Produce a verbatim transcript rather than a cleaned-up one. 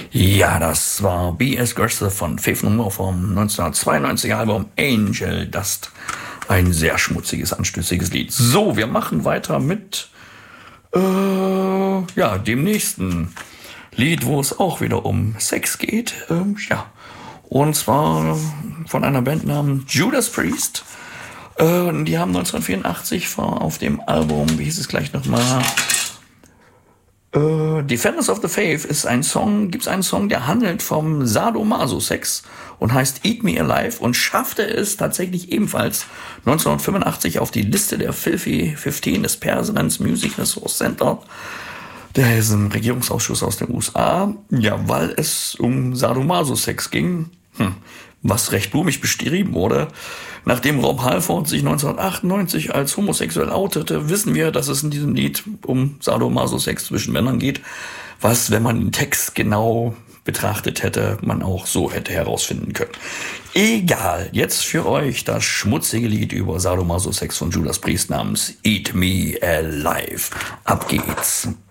Ja, das war B S. Gerster von Faith No More vom neunzehnhundertzweiundneunziger Album Angel Dust. Ein sehr schmutziges, anstößiges Lied. So, wir machen weiter mit äh, ja, dem nächsten Lied, wo es auch wieder um Sex geht. Ähm, ja, und zwar von einer Band namens Judas Priest. Äh, die haben neunzehnhundertvierundachtzig auf dem Album, wie hieß es gleich nochmal, Uh, Defenders of the Faith ist ein Song, gibt's einen Song, der handelt vom Sadomaso-Sex und heißt Eat Me Alive und schaffte es tatsächlich ebenfalls neunzehnhundertfünfundachtzig auf die Liste der Filthy fünfzehn des President's Music Resource Center. Der ist ein Regierungsausschuss aus den U S A, ja, weil es um Sadomaso-Sex ging, hm, was recht blumig beschrieben wurde. Nachdem Rob Halford sich neunzehnhundertachtundneunzig als homosexuell outete, wissen wir, dass es in diesem Lied um Sadomaso-Sex zwischen Männern geht, was, wenn man den Text genau betrachtet hätte, man auch so hätte herausfinden können. Egal, jetzt für euch das schmutzige Lied über Sadomaso-Sex von Judas Priest namens Eat Me Alive. Ab geht's.